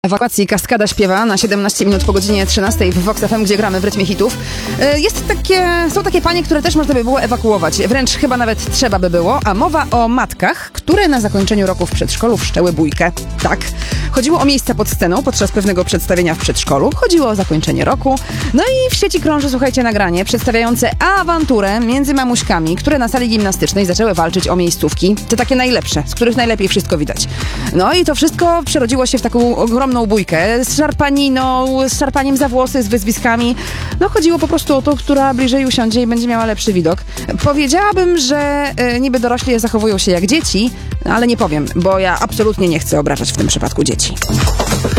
Ewakuacji Kaskada śpiewa na 17 minut po godzinie 13 w Vox FM, gdzie gramy w rytmie hitów. Są takie panie, które też można by było ewakuować. Wręcz chyba nawet trzeba by było. A mowa o matkach, które na zakończeniu roku w przedszkolu wszczęły bójkę. Tak. Chodziło o miejsca pod sceną podczas pewnego przedstawienia w przedszkolu. Chodziło o zakończenie roku. No i w sieci krąży, słuchajcie, nagranie przedstawiające awanturę między mamuśkami, które na sali gimnastycznej zaczęły walczyć o miejscówki. Te takie najlepsze, z których najlepiej wszystko widać. No i to wszystko przerodziło się w taką ogromną bójkę z szarpaniną, z szarpaniem za włosy, z wyzwiskami. No chodziło po prostu o to, która bliżej usiądzie i będzie miała lepszy widok. Powiedziałabym, że niby dorośli zachowują się jak dzieci, ale nie powiem, bo ja absolutnie nie chcę obrażać w tym przypadku dzieci.